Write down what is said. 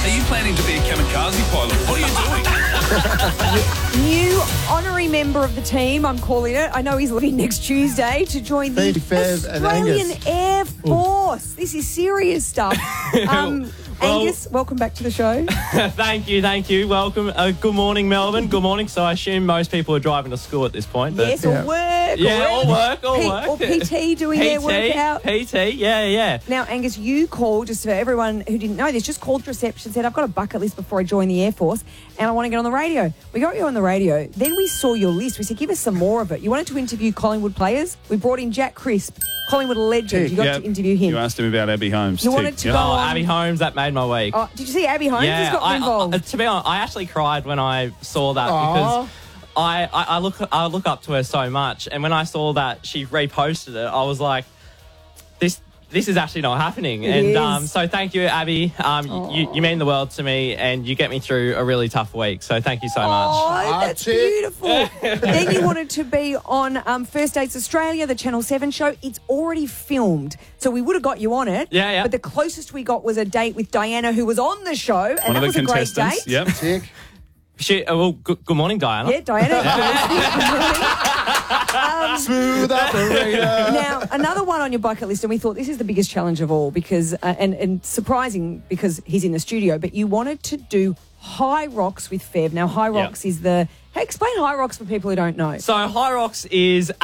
Are you planning to be a kamikaze pilot? What are you doing? New honorary member of the team, I'm calling it. I know he's leaving next Tuesday to join the Fev and Australian Angus. Air Force. This is serious stuff. Angus, welcome back to the show. Thank you. Welcome. Good morning, Melbourne. Good morning. So I assume most people are driving to school at this point. But Yes, or work. Yeah, or all work. Or PT doing their workout. PT, yeah. Now, Angus, you called, just for everyone who didn't know this, just called reception, said, I've got a bucket list before I join the Air Force and I want to get on the radio. We got you on the radio. Then we saw your list. We said, give us some more of it. You wanted to interview Collingwood players. We brought in Jack Crisp, Collingwood legend. You got to interview him. You asked him about Abby Holmes. You wanted to go Oh, on. Abby Holmes, that made my week. Oh, did you see Abby Holmes? He's got involved. To be honest, I actually cried when I saw that because I look up to her so much, and when I saw that she reposted it, I was like, this is actually not happening. So thank you, Abby. You mean the world to me, and you get me through a really tough week. So thank you so much. Oh, that's beautiful. Then you wanted to be on First Dates Australia, the Channel 7 show. It's already filmed, so we would have got you on it. Yeah. But the closest we got was a date with Diana, who was on the show, and One that of the was a great contestants. date. Yep. Tick. Good morning, Diana. Yeah, Diana. Smooth operator. Now, another one on your bucket list, and we thought this is the biggest challenge of all because, and surprising because he's in the studio, but you wanted to do High Rocks with Fev. Now, High Rocks is explain High Rocks for people who don't know. So High Rocks is